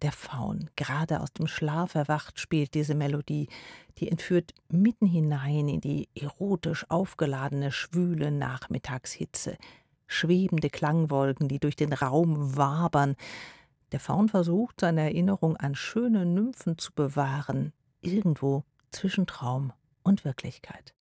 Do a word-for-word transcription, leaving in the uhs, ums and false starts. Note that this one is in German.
Der Faun, gerade aus dem Schlaf erwacht, spielt diese Melodie. Die entführt mitten hinein in die erotisch aufgeladene, schwüle Nachmittagshitze. Schwebende Klangwolken, die durch den Raum wabern. Der Faun versucht, seine Erinnerung an schöne Nymphen zu bewahren, irgendwo zwischen Traum und Wirklichkeit.